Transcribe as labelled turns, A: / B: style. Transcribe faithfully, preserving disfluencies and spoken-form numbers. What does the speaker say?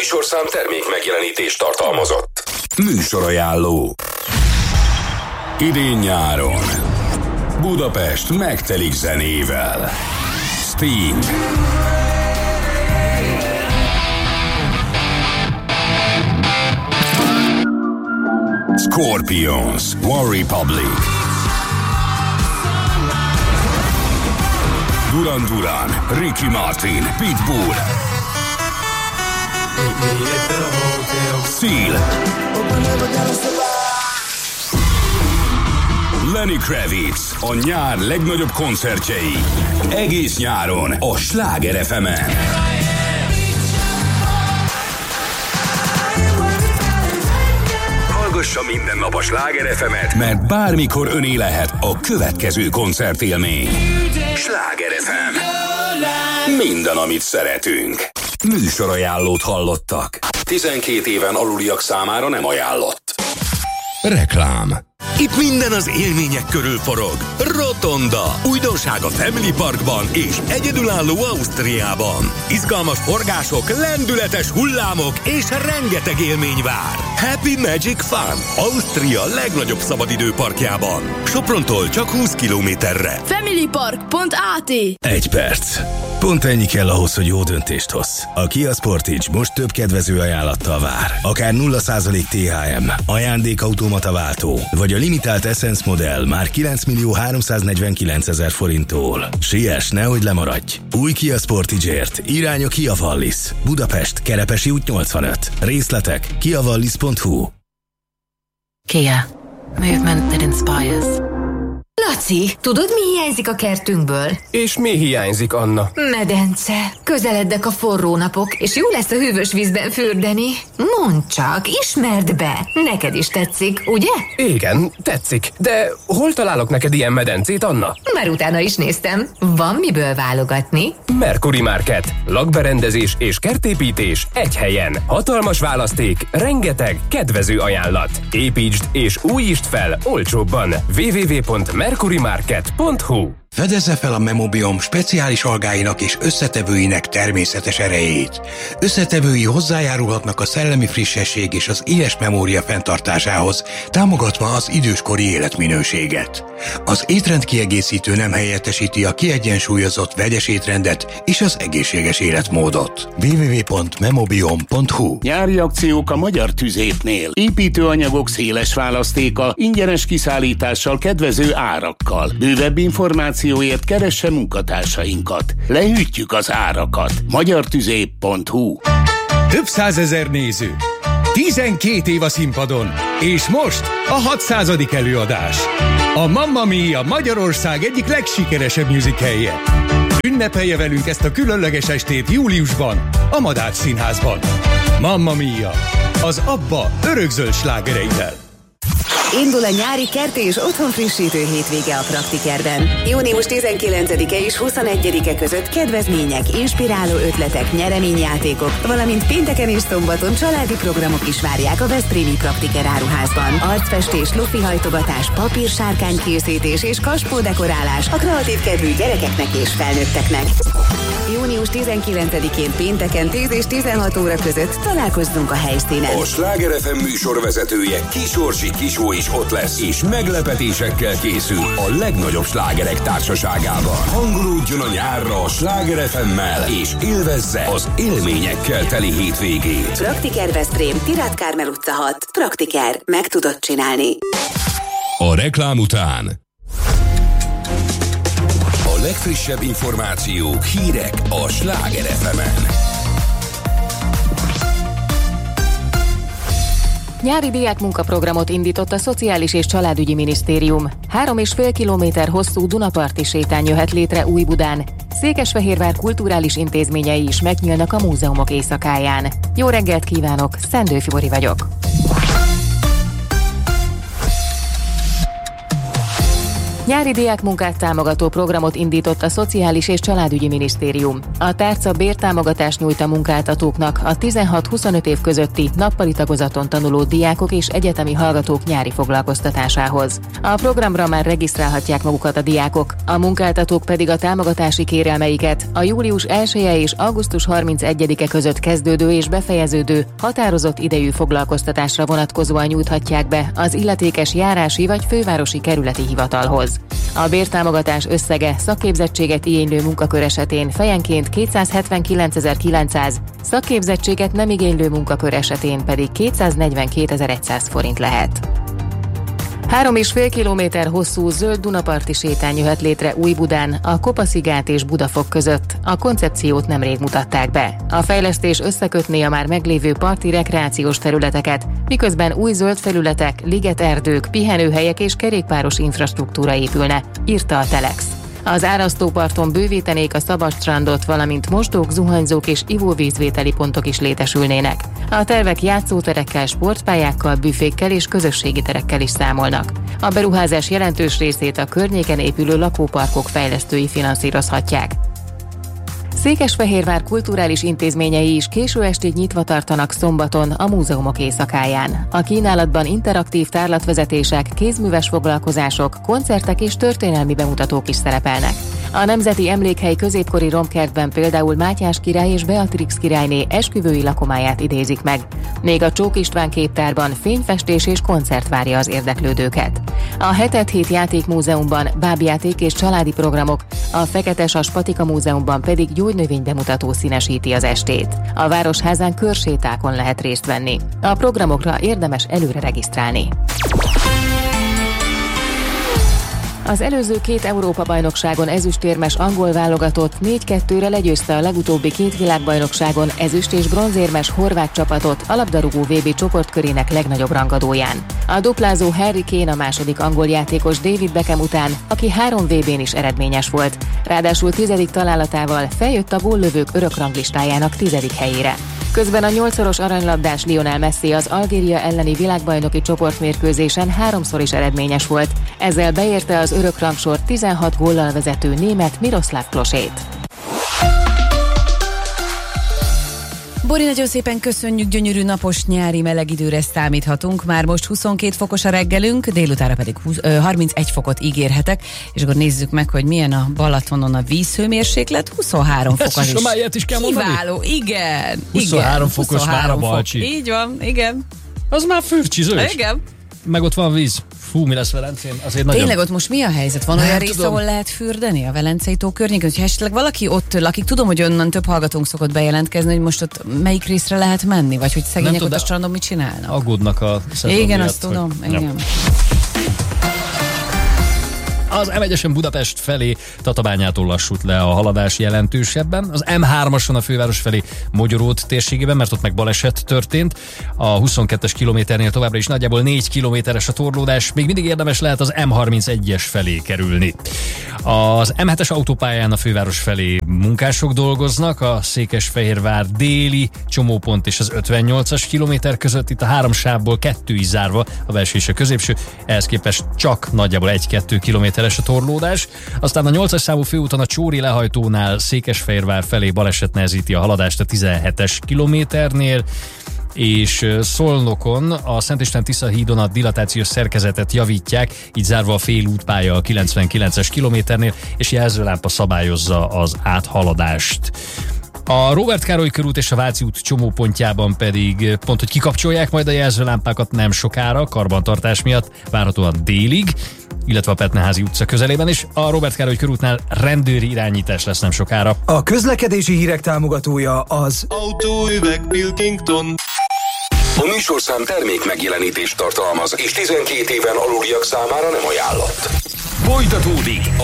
A: műsorszám termék megjelenítést tartalmazott. Műsorajánló. Idén nyáron Budapest megtelik zenével. Sting, Scorpions, One Republic, Duran Duran, Ricky Martin, Pitbull, Seal, Lenny Kravitz, a nyár legnagyobb koncertjei. Egész nyáron a Sláger ef emen. Hallgassa minden nap a Sláger ef emet, mert bármikor öné lehet a következő koncertélmény. Sláger ef em. Minden, amit szeretünk. Műsorajánlót hallottak. tizenkét éven aluliak számára nem ajánlott. Reklám. Itt minden az élmények körül forog. Rotonda. Újdonság a Family Parkban és egyedülálló Ausztriában. Izgalmas forgások, lendületes hullámok és rengeteg élmény vár. Happy Magic Fun. Ausztria legnagyobb szabadidőparkjában. Soprontól csak húsz kilométerre.
B: familypark pont á té.
C: Egy perc. Pont ennyi kell ahhoz, hogy jó döntést hozz. A Kia Sportage most több kedvező ajánlattal vár. Akár nulla százalék té há em, ajándékautomata váltó, vagy a limitált Essence modell már kilenc millió háromszáznegyvenkilencezer forinttól. Siess, nehogy lemaradj! Új Kia Sportage-ért irány a Kia Wallis. Budapest, Kerepesi út nyolcvanöt. Részletek kia wallis pont hu.
D: Kia. Movement that inspires.
E: Laci, tudod, mi hiányzik a kertünkből?
F: És mi hiányzik, Anna?
E: Medence. Közelednek a forró napok, és jó lesz a hűvös vízben fürdeni. Mondd csak, ismerd be. Neked is tetszik, ugye?
F: Igen, tetszik. De hol találok neked ilyen medencét, Anna?
E: Már utána is néztem. Van miből válogatni.
F: Mercury Market. Lakberendezés és kertépítés egy helyen. Hatalmas választék, rengeteg kedvező ajánlat. Építsd és újítsd fel olcsóbban. double-u double-u double-u pont mercury market pont hu.
G: Fedezze fel a Memobiom speciális algáinak és összetevőinek természetes erejét. Összetevői hozzájárulhatnak a szellemi frissesség és az éles memória fenntartásához, támogatva az időskori életminőséget. Az étrendkiegészítő nem helyettesíti a kiegyensúlyozott vegyes étrendet és az egészséges életmódot. double-u double-u double-u pont memobiom pont hu.
H: Nyári akciók a Magyar Tüzépnél. Építőanyagok széles választéka, ingyenes kiszállítással, kedvező árakkal. Bővebb információért keresse munkatársainkat. Lehűtjük az árakat. magyartüzép pont hu.
I: Több százezer néző, tizenkét év a színpadon, és most a hatszázadik előadás. A Mamma Mia Magyarország egyik legsikeresebb musicalje. Ünnepelje velünk ezt a különleges estét júliusban, a Madách Színházban. Mamma Mia, az ABBA örökzöld slágereivel.
J: Indul a nyári kerti és otthonfrissítő hétvége a Praktikerben. június tizenkilencedike és huszonegyedike között kedvezmények, inspiráló ötletek, nyereményjátékok, valamint pénteken és szombaton családi programok is várják a veszprémi Praktiker áruházban. Arcfestés, lufihajtogatás, papírsárkánykészítés és kaspó dekorálás a kreatív kedvű gyerekeknek és felnőtteknek. június tizenkilencedikén pénteken tíz és tizenhat óra között találkozzunk a helyszínen.
A: A Sláger ef em műsorvezetője Kis Orsi Kisó is ott lesz, és meglepetésekkel készül a legnagyobb slágerek társaságában. Hangolódjon a nyárra a Sláger ef emmel, és élvezze az élményekkel teli hétvégét.
J: Praktiker Veszprém, Tirát Kármel utca hat. Praktiker. Meg tudod csinálni.
A: A reklám után a legfrissebb információk, hírek a Sláger ef emen.
D: Nyári diákmunkaprogramot indított a Szociális és Családügyi Minisztérium. Három és fél kilométer hosszú Dunaparti sétány jöhet létre Újbudán. Székesfehérvár kulturális intézményei is megnyílnak a múzeumok éjszakáján. Jó reggelt kívánok, Szendő Fibori vagyok. Nyári diákmunkát támogató programot indított a Szociális és Családügyi Minisztérium. A tárca bértámogatást nyújt a munkáltatóknak a tizenhat-huszonöt év közötti nappali tagozaton tanuló diákok és egyetemi hallgatók nyári foglalkoztatásához. A programra már regisztrálhatják magukat a diákok, a munkáltatók pedig a támogatási kérelmeiket a július elseje és augusztus harmincegyedike között kezdődő és befejeződő határozott idejű foglalkoztatásra vonatkozóan nyújthatják be az illetékes járási vagy fővárosi kerületi hivatalhoz. A bértámogatás összege szakképzettséget igénylő munkakör esetén fejenként kétszázhetvenkilencezer-kilencszáz, szakképzettséget nem igénylő munkakör esetén pedig kétszáznegyvenkétezer-száz forint lehet. Három és fél kilométer hosszú zöld Dunaparti sétány jöhet létre Újbudán, a Kopaszigát és Budafok között. A koncepciót nemrég mutatták be. A fejlesztés összekötné a már meglévő parti rekreációs területeket, miközben új zöld felületek, ligeterdők, pihenőhelyek és kerékpáros infrastruktúra épülne, írta a Telex. Az árasztóparton bővítenék a szabadstrandot, valamint mosdók, zuhanyzók és ivóvízvételi pontok is létesülnének. A tervek játszóterekkel, sportpályákkal, büfékkel és közösségi terekkel is számolnak. A beruházás jelentős részét a környéken épülő lakóparkok fejlesztői finanszírozhatják. Székesfehérvár kulturális intézményei is késő estig nyitva tartanak szombaton a múzeumok éjszakáján. A kínálatban interaktív tárlatvezetések, kézműves foglalkozások, koncertek és történelmi bemutatók is szerepelnek. A Nemzeti Emlékhely középkori romkertben például Mátyás király és Beatrix királyné esküvői lakomáját idézik meg. Még a Csók István képtárban fényfestés és koncert várja az érdeklődőket. A Hetet Hét Játékmúzeumban bábjáték és családi programok, a Fekete-Sas Patika Múzeumban pedig gyógynövény bemutató színesíti az estét. A Városházán körsétákon lehet részt venni. A programokra érdemes előre regisztrálni. Az előző két Európa-bajnokságon ezüstérmes angol válogatott négy kettőre legyőzte a legutóbbi két világbajnokságon ezüst- és bronzérmes horvát csapatot a labdarúgó vé bé csoportkörének legnagyobb rangadóján. A duplázó Harry Kane a második angol játékos David Beckham után, aki három vé bén is eredményes volt. Ráadásul tizedik találatával feljött a góllövők örökranglistájának tizedik helyére. Közben a nyolcszoros aranylabdás Lionel Messi az Algéria elleni világbajnoki csoportmérkőzésen háromszor is eredményes volt. Ezzel beérte az örökrangsor tizenhat góllal vezető német Miroslav Klosét.
K: Bori, nagyon szépen köszönjük, gyönyörű napos nyári meleg időre számíthatunk. Már most huszonkét fokos a reggelünk, délutára pedig húsz, ö, harmincegy fokot ígérhetek, és akkor nézzük meg, hogy milyen a Balatonon a vízhőmérséklet. huszonhárom fok az is.
L: is kell mondani?
K: Kiváló, igen.
L: huszonhárom
K: igen,
L: fokos már a Balcsi.
K: Fok. Így van, igen.
L: Az már fürcsizős.
K: Igen.
L: Meg ott van víz. Fú, mi lesz Velencén? Azért nagyon...
K: Tényleg ott most mi a helyzet? Van olyan rész, ahol lehet fürdeni a Velencei tó környékén? Hogyha esetleg valaki ott lakik, tudom, hogy onnan több hallgatónk szokott bejelentkezni, hogy most ott melyik részre lehet menni? Vagy hogy szegények ott a strandon mit csinálnak?
L: Aggódnak a szezon
K: Igen,
L: miatt,
K: azt tudom,
L: hogy...
K: igen.
L: Az em egyesen Budapest felé Tatabányától lassult le a haladás jelentősebben. Az em hármason a főváros felé Mogyoród térségében, mert ott meg baleset történt. A huszonkettes kilométernél továbbra is nagyjából négy kilométeres a torlódás. Még mindig érdemes lehet az em harmincegyes felé kerülni. Az em hetes autópályán a főváros felé munkások dolgoznak, a Székesfehérvár déli csomópont és az ötvennyolcas kilométer között, itt a három sávból kettő is zárva, a belső és a középső, ehhez képest csak nagyjából egy-kettő kilométeres a torlódás. Aztán a nyolcas számú főúton a Csóri lehajtónál Székesfehérvár felé baleset nehezíti a haladást a tizenhetes kilométernél, és Szolnokon a Szent István Tisza hídon a dilatációs szerkezetet javítják, így zárva a félútpálya a kilencvenkilences kilométernél, és jelzőlámpa szabályozza az áthaladást. A Róbert Károly körút és a Váci út csomópontjában pedig pont, hogy kikapcsolják majd a jelzőlámpákat nem sokára, karbantartás miatt, várhatóan délig, illetve a Petneházi utca közelében, és a Róbert Károly körútnál rendőri irányítás lesz nem sokára.
M: A közlekedési hírek támogatója az
N: Autóüveg Pilkington.
A: A műsorszám termék megjelenítést tartalmaz, és tizenkét éven aluliak számára nem ajánlott. Folytatódik